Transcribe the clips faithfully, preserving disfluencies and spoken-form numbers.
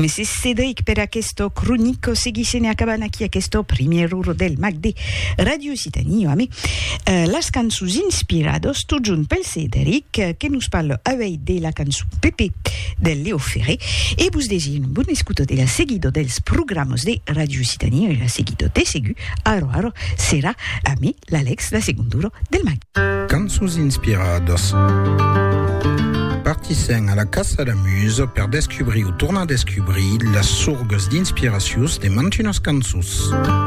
Missus Cédric per questo cronico seguisce a cabana qui a questo primiero del Mag de Radio Occitanie, ami. Uh, las cançons inspirados, tout junt pel Cédric, que nous parle avec de la cançon Pepe del Leo Ferré, et vous desino un bon escuto de la seguido dels programas de Radio Occitanie, e la seguido de segu, aro aro, sera, ami, l'Alex, la segunduro del Mag. Cançons inspirados. Partissent à la Casa da Muse per descubrir ou tornar a descobrir las sorgues d'inspiracions de mantunas cançons.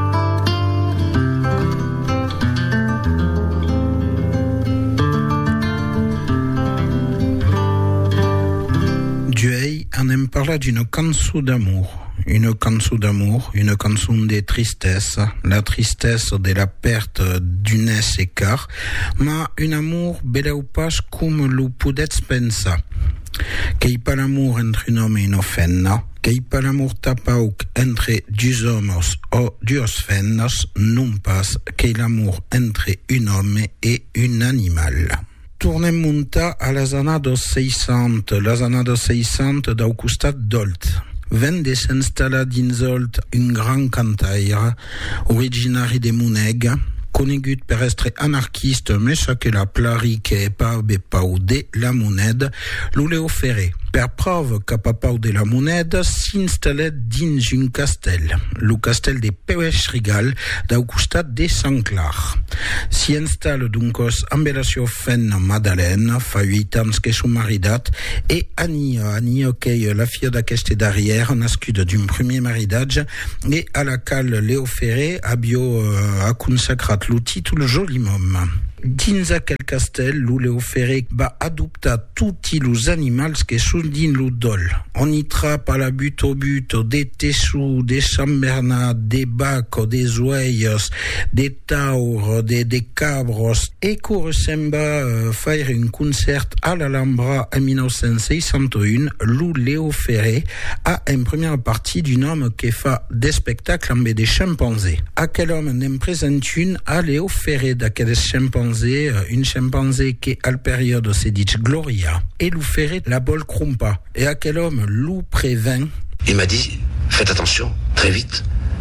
Duei anem parlar d'une cançó d'amour. Une cançó d'amour, une cançó de tristesse, la tristesse de la perte d'un ésser car, ma un amour beleu pas com lo podets pensar. Que hi pas l'amour entre un homme et une femme, que hi pas l'amour tapauc entre deux hommes o deux femmes, non pas que l'amour entre un homme et un animal. Tornem munta a les annados seiscent, les annados seiscent d'au costat d'Olt. Ven de s'installa dins Olt un gran cantaire, originari de Muneg, conegut per estre anarchiste, mais que la plari que pa be pau de la moneda, lo Leo Ferré. Per preuve cap a pau de la moneda, s'installet dins un castell, lo castell de Peuech-Rigal, d'au costat de Sant Clar. S'hi installe duncos amb la sua fenna Madeleine, fa huit ans que son maridat, e Ania, Ania que la filla d'aqueste darrière, nascuda d'un premier maridatge, e a la qual Leo Ferré abio uh, a consacrat lo títol Jolimom. Dins aquel castell, lo Leo Ferré va adoptar tutti los animals que són dins lo dol. On y trapa la but au but des tessous, des chambernats, des bacs, des oeilles, des taures, des, des cabros. Et qu'on ressemble uh, faire un concert à l'Alhambra en dix-neuf cent seixanta-un, lo Leo Ferré a une première partie d'un homme qui fait des spectacles amb des chimpanzés. Aquel homme n'en présente une à Leo Ferré d'aquelles chimpanzés, une chimpanzé qui à la période s'est dit Gloria, et Lou Ferré la bol crumpa, et à quel homme Lou prévint. Il m'a dit, faites attention, très vite.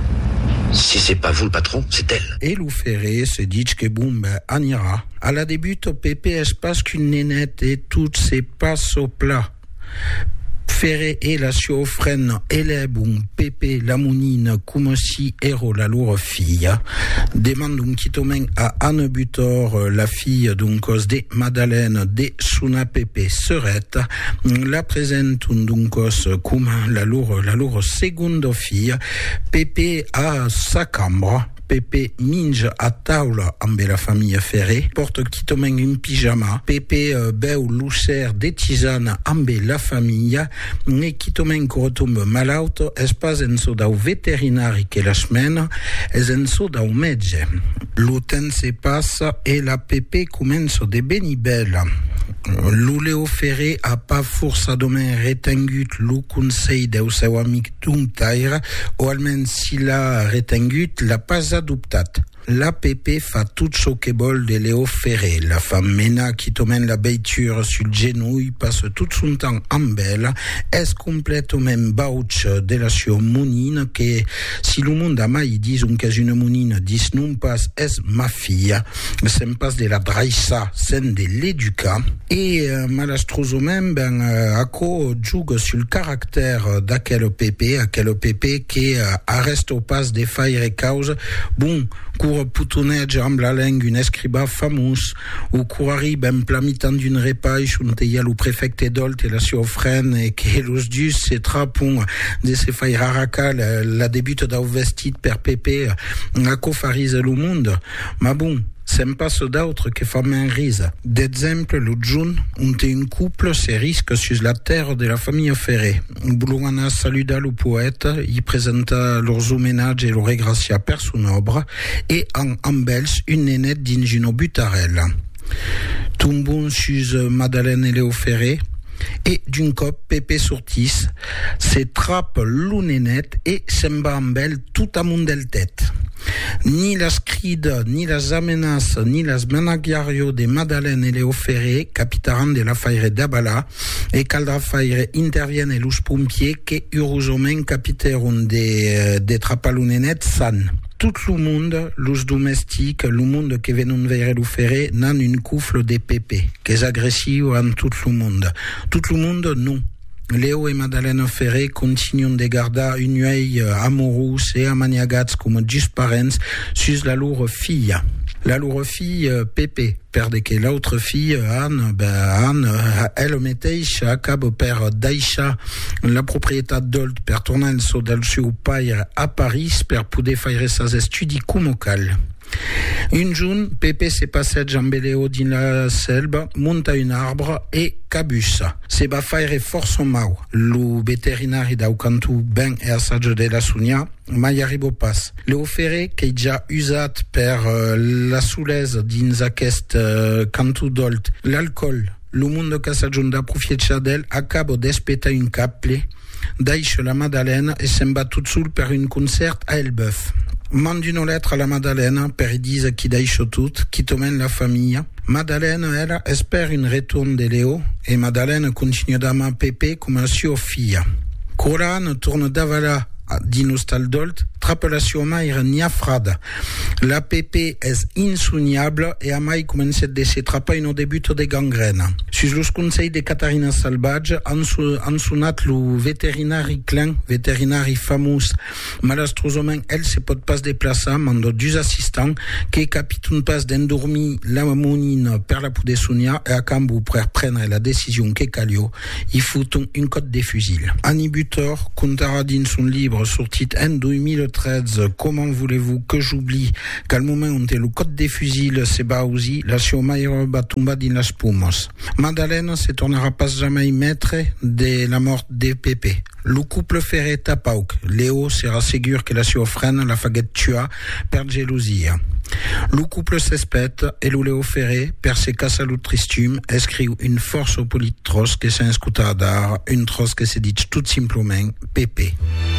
Si c'est pas vous le patron, c'est elle. Et Lou Ferré se dit que bon, ben, on ira. À la débute au P P, est pas qu'une nénette et toutes ses passes au plat. Ferré et la sua offrent élève un Pepe la mounine comme si ero la loro filla. Demande un quitomen à Anne Butor, la fille d'un cos de Madeleine de Suna Pepe Serette. La présente d'un cos comme la loro, la loro seconde fille. Pepe a sa cambre. Pepe minge a taula amb la famille Ferré, porte quitomen un pyjama. Pepe uh, beu l'usser de tisane amb la famille, e quitomen que retombe malaut, es pas en so dau veterinari que la semaine, es en so dau metge. Lo temps se passa e la Pepe comença de beni bella. Lo Leo Ferré a pas forçadament retengut lo conseil del seu amic d'un taire, o almenys si l'ha retengut, l'ha pas adoptat. La Pepe fa tout ce que vol de Leo Ferré. La femme mena qui tombe la beiture sur le genouille, passe tout son temps en belle, est complètement bauche de la sua mounine, que si le monde a mai disent qu'est une mounine, disent non pas est ma fille, c'est pas de la draissa, c'est de l'éduca. Et euh, malastroso même, ben, euh, ako joue sur le caractère d'aquel Pepe, aquel Pepe qui euh, arrête au pas des failles et causes, bon, cour putonetge amb la langue un escriba famous, ou cour arribe en plamitant d'une repaix on te y'a le préfecte d'Olt et la sua offrent et que los dus se trapon de se failles raraca la, la débute d'au vestit per Pepe ako farise le monde. Ma bon, c'est pas d'autre que femme en rise. D'exemple, le June, on était un couple, se risque sur la terre de la famille Ferré. Boulouana saluda le poète, il présenta leurs homénages et leur regracia per son œuvre, et en embelche une nénette d'Ingino Butarel. Tombons sur Madeleine et Leo Ferré, et d'un cop, Pepe sortis, se trappe l'ounénette et s'en va en belle tout à mon del tête. Ni la scride, ni las amenas, ni las menagiario de Madalena e Leo Ferré, capitaran de la faire d'Abala, e caldra faire interviene los pompiers que urusomen capiteron de, de trapalunenet san. Tout le monde, los domestiques, le monde que venon veire lo Ferré, n'an une coufle de Pepe, que és agressiu en tout le monde. Tout le monde, non. Leo et Madalena Ferré continuent de garder un œil amoureux et amaniagats comme dix parents sur la leur fille. La leur fille, Pepe, père de que l'autre fille, Anne, ben Anne, elle mateix acaba per deixar la propriétat d'Olt per tornar-se del seu pare a Paris per poder fer ses estudis com cal. Un jour, Pepe se passeja amb Leo dins la selva, monta un arbre et cabussa. Se va faire força mau. Lo veterinari d'Aucantu ben e assaig de la Sonia, mai arribo pas. Leo Ferré, que ja usat per uh, la solesa dins aquest uh, cantu d'Olt, l'alcool, lo monde que s'ajunta aprofitja d'ell, acaba d'espetar un caple, deixa la Madalena e se'n va tot sul per un concert a Elbeuf. Mande une lettre à la Madalena per dire qui deixo tout, qui tomène la famille. Madalena, elle, espère une retourne de Léo et Madalena continue d'amar Pepe comme la sua filla. Coran tourne d'avala din l'hostal d'Olt, trappe la sua mare niafrada. La Pepe és insuniable et a mai comencet de se trapar un debut de gangrena. Sus los consells de Catarina Salvatge han, su, han sonat lo veterinari clan, veterinari famós. Malastrosament, el se pot pas desplaçar, mando dus assistants que capitun pas d'endormir la monina per la poder sonia et a cambo per prendre la décision que calio, i fouten un code de fusil. Annie Butor contara dins son livre sortit en deux mille treize Comment voulez-vous que j'oublie qu'al moment on te le code des fusils se bausi, la sua mare va tombar din las pomos. Madalena se tornera pas jamais maître de la mort de Pepe. Le couple Ferré tapauc. Léo sera segur que la sua frena la faguet tua per gelosia. Le couple s'espète et le Léo Ferré, per se casa lo tristum, escriu une force au politros que s'en escuta dar, une tros que se dit tout simplement Pepe.